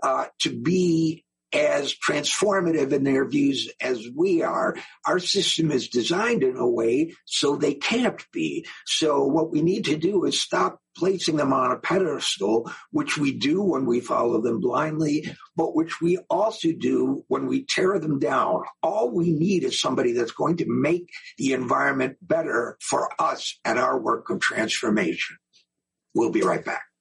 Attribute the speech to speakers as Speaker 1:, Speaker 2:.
Speaker 1: to be as transformative in their views as we are. Our system is designed in a way so they can't be. So what we need to do is stop placing them on a pedestal, which we do when we follow them blindly, but which we also do when we tear them down. All we need is somebody that's going to make the environment better for us at our work of transformation. We'll be right back.